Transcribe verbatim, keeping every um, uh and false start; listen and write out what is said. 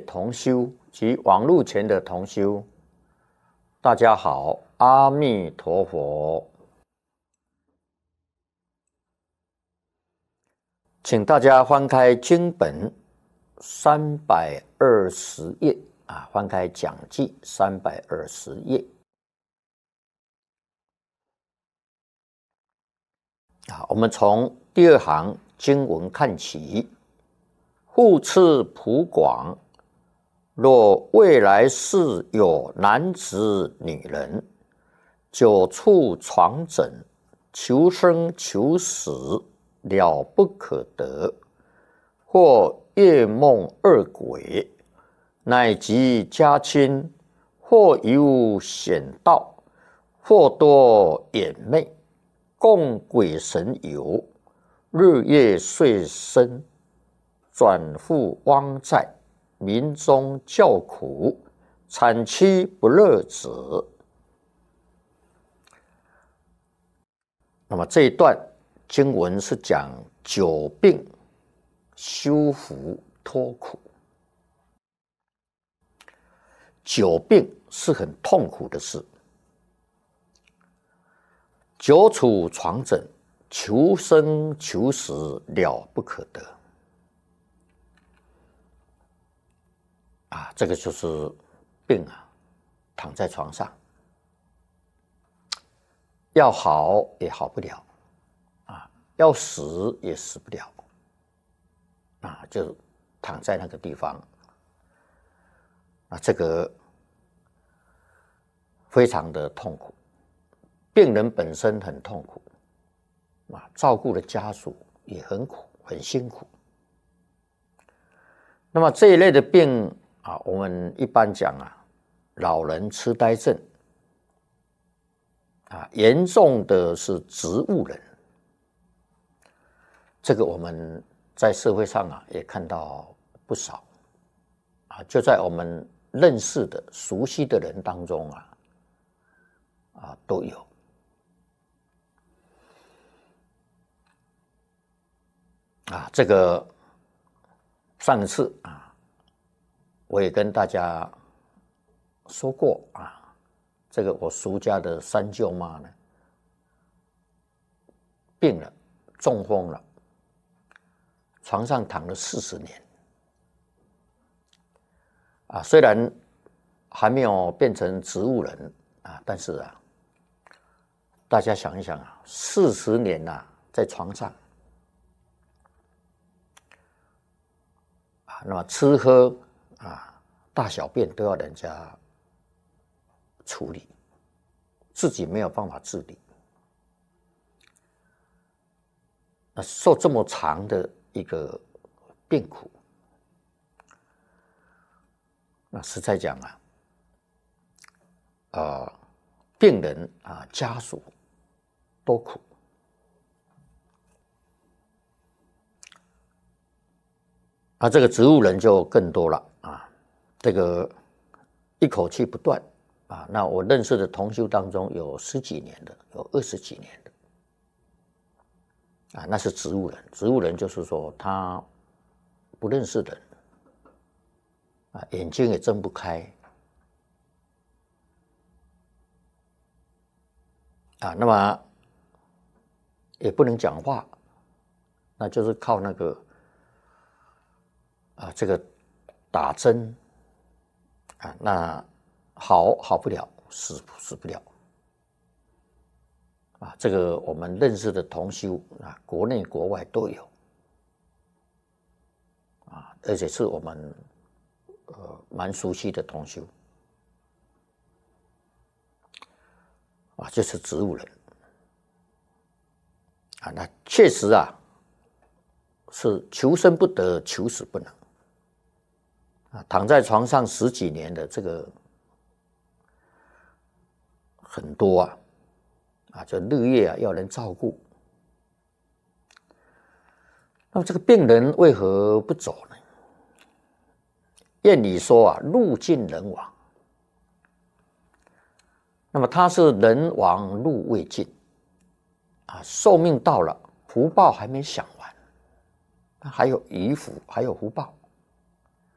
同修及网络前的同修，大家好，阿弥陀佛。请大家翻开经本三百二十页啊，翻开讲记三百二十页啊，我们从第二行经文看起。复次普广，若未来世有男子女人，久处床枕，求生求死，了不可得，或夜梦恶鬼，乃及家亲，或有险道，或多眼魅，共鬼神游，日夜岁深，转复汪债，民中叫苦，惨凄不乐者。那么这一段经文是讲久病修福脱苦。久病是很痛苦的事，久处床枕，求生求死，了不可得。啊，这个就是病啊，躺在床上，要好也好不了，啊，要死也死不了，啊，就躺在那个地方，啊，这个非常的痛苦，病人本身很痛苦，啊，照顾的家属也很苦，很辛苦。那么这一类的病啊，我们一般讲啊，老人痴呆症啊，严重的是植物人。这个我们在社会上啊也看到不少啊，就在我们认识的、熟悉的人当中啊，啊都有。啊，这个上一次啊。我也跟大家说过啊，这个我叔家的三舅妈呢，病了，中风了，床上躺了四十年，啊，虽然还没有变成植物人啊，但是啊，大家想一想啊，四十年啊，在床上，啊，那么吃喝。啊，大小便都要人家处理，自己没有办法自理。那受这么长的一个病苦，那实在讲啊，呃，病人啊家属都苦。啊，这个植物人就更多了啊，这个一口气不断啊。那我认识的同修当中有十几年的，有二十几年的，啊，那是植物人。植物人就是说他不认识人，啊，眼睛也睁不开，啊，那么也不能讲话，那就是靠那个。啊，这个打针啊，那好好不了，死死不了啊。这个我们认识的同修啊，国内国外都有啊，而且是我们呃蛮熟悉的同修啊，就是植物人啊，那确实啊是求生不得，求死不能。啊，躺在床上十几年的这个很多啊，啊，就日夜啊要人照顾。那么这个病人为何不走呢？谚语说啊，路尽人亡。那么他是人亡路未尽啊，寿命到了，福报还没享完，还有余福，还有福报。